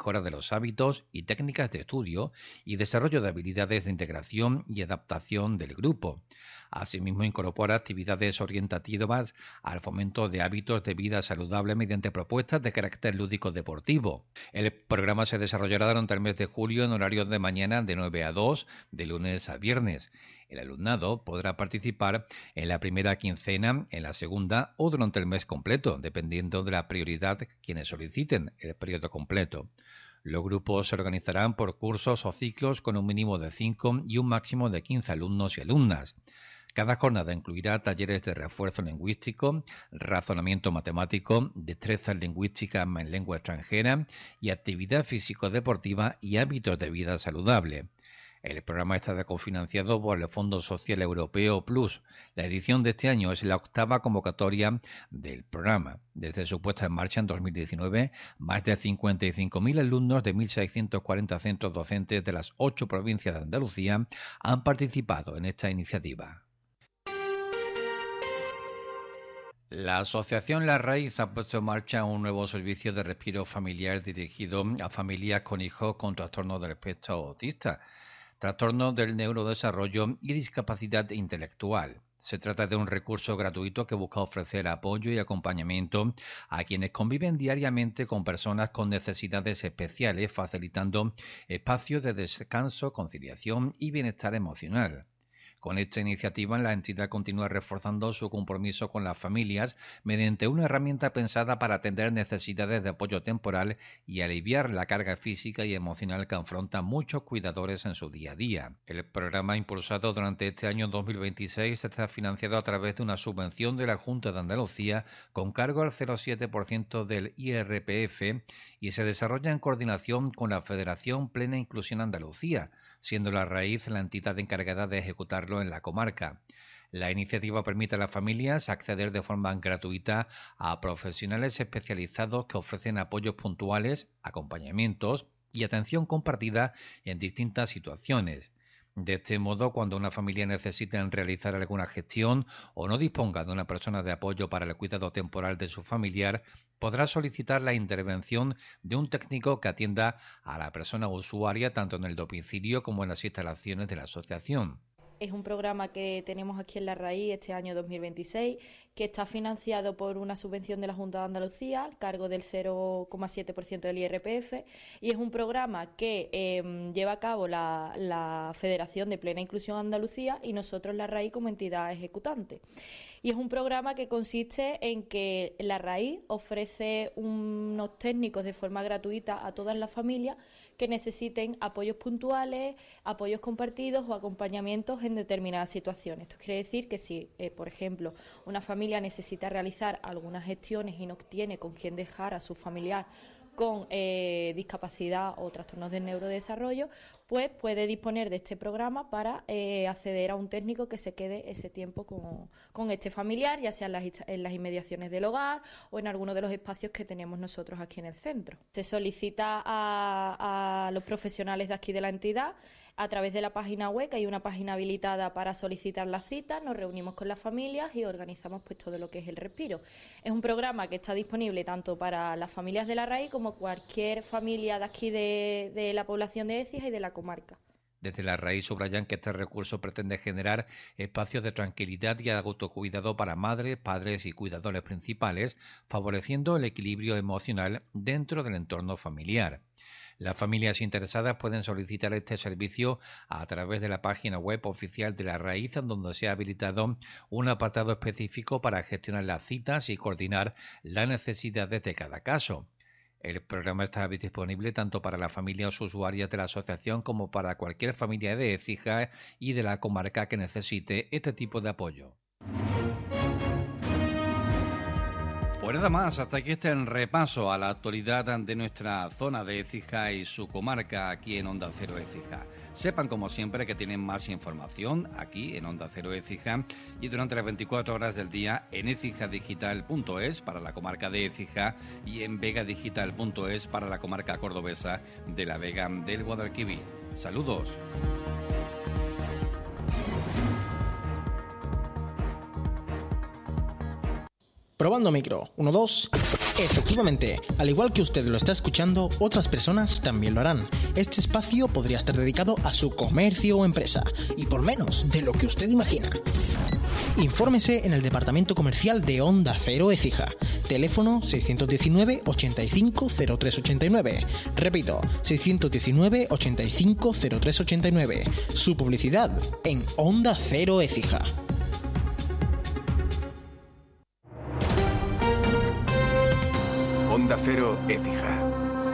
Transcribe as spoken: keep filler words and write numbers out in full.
mejora de los hábitos y técnicas de estudio y desarrollo de habilidades de integración y adaptación del grupo. Asimismo, incorpora actividades orientativas al fomento de hábitos de vida saludable mediante propuestas de carácter lúdico deportivo. El programa se desarrollará durante el mes de julio en horario de mañana de nueve a dos, de lunes a viernes. El alumnado podrá participar en la primera quincena, en la segunda o durante el mes completo, dependiendo de la prioridad quienes soliciten el periodo completo. Los grupos se organizarán por cursos o ciclos con un mínimo de cinco y un máximo de quince alumnos y alumnas. Cada jornada incluirá talleres de refuerzo lingüístico, razonamiento matemático, destrezas lingüísticas en lengua extranjera y actividad físico-deportiva y hábitos de vida saludable. El programa está cofinanciado por el Fondo Social Europeo Plus. La edición de este año es la octava convocatoria del programa. Desde su puesta en marcha en dos mil diecinueve, más de cincuenta y cinco mil alumnos de mil seiscientos cuarenta centros docentes de las ocho provincias de Andalucía han participado en esta iniciativa. La Asociación La Raíz ha puesto en marcha un nuevo servicio de respiro familiar dirigido a familias con hijos con trastornos del espectro autista, trastornos del neurodesarrollo y discapacidad intelectual. Se trata de un recurso gratuito que busca ofrecer apoyo y acompañamiento a quienes conviven diariamente con personas con necesidades especiales, facilitando espacios de descanso, conciliación y bienestar emocional. Con esta iniciativa, la entidad continúa reforzando su compromiso con las familias mediante una herramienta pensada para atender necesidades de apoyo temporal y aliviar la carga física y emocional que afrontan muchos cuidadores en su día a día. El programa impulsado durante este año dos mil veintiséis está financiado a través de una subvención de la Junta de Andalucía con cargo al cero coma siete por ciento del I R P F y se desarrolla en coordinación con la Federación Plena Inclusión Andalucía, siendo La Raíz la entidad encargada de ejecutarlo en la comarca. La iniciativa permite a las familias acceder de forma gratuita a profesionales especializados que ofrecen apoyos puntuales, acompañamientos y atención compartida en distintas situaciones. De este modo, cuando una familia necesite realizar alguna gestión o no disponga de una persona de apoyo para el cuidado temporal de su familiar, podrá solicitar la intervención de un técnico que atienda a la persona usuaria tanto en el domicilio como en las instalaciones de la asociación. Es un programa que tenemos aquí en La Raíz este año dos mil veintiséis, que está financiado por una subvención de la Junta de Andalucía, al cargo del cero coma siete por ciento del I R P F, y es un programa que eh, lleva a cabo la, la Federación de Plena Inclusión Andalucía y nosotros La Raíz como entidad ejecutante. Y es un programa que consiste en que La Raíz ofrece unos técnicos de forma gratuita a todas las familias que necesiten apoyos puntuales, apoyos compartidos o acompañamientos en determinadas situaciones. Esto quiere decir que si, eh, por ejemplo, una familia necesita realizar algunas gestiones y no tiene con quién dejar a su familiar con eh, discapacidad o trastornos del neurodesarrollo, pues puede disponer de este programa para eh, acceder a un técnico que se quede ese tiempo con, con este familiar, ya sea en las, en las inmediaciones del hogar o en alguno de los espacios que tenemos nosotros aquí en el centro. Se solicita a, a los profesionales de aquí de la entidad a través de la página web, que hay una página habilitada para solicitar las citas, nos reunimos con las familias y organizamos pues todo lo que es el respiro. Es un programa que está disponible tanto para las familias de La Raíz como cualquier familia de aquí de, de la población de Écija y de la comarca. Desde La Raíz subrayan que este recurso pretende generar espacios de tranquilidad y autocuidado para madres, padres y cuidadores principales, favoreciendo el equilibrio emocional dentro del entorno familiar. Las familias interesadas pueden solicitar este servicio a través de la página web oficial de La Raíz, donde se ha habilitado un apartado específico para gestionar las citas y coordinar las necesidades de cada caso. El programa está disponible tanto para las familias usuarias de la asociación como para cualquier familia de Écija y de la comarca que necesite este tipo de apoyo. Pues nada más, hasta aquí este repaso a la actualidad de nuestra zona de Écija y su comarca aquí en Onda Cero Écija. Sepan, como siempre, que tienen más información aquí en Onda Cero Écija y durante las veinticuatro horas del día en écijadigital punto es para la comarca de Écija y en vegadigital punto es para la comarca cordobesa de la Vega del Guadalquivir. Saludos. Probando micro. uno, dos. Efectivamente, al igual que usted lo está escuchando, otras personas también lo harán. Este espacio podría estar dedicado a su comercio o empresa, y por menos de lo que usted imagina. Infórmese en el departamento comercial de Onda Cero Écija. Teléfono seiscientos diecinueve, ochenta y cinco, cero tres ochenta y nueve. Repito, seiscientos diecinueve, ochenta y cinco, cero tres ochenta y nueve. Su publicidad en Onda Cero Écija. Onda Cero Écija.